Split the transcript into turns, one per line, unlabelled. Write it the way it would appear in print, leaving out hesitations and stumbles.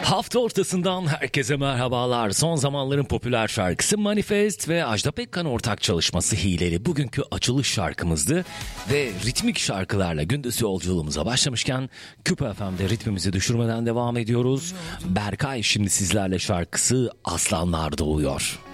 Hafta ortasından herkese merhabalar. Son zamanların popüler şarkısı Manifest ve Ajda Pekkan ortak çalışması Hileli bugünkü açılış şarkımızdı. Ve ritmik şarkılarla gündüz yolculuğumuza başlamışken Küpe FM'de ritmimizi düşürmeden devam ediyoruz. Berkay şimdi sizlerle şarkısı Aslanlar Doğuyor.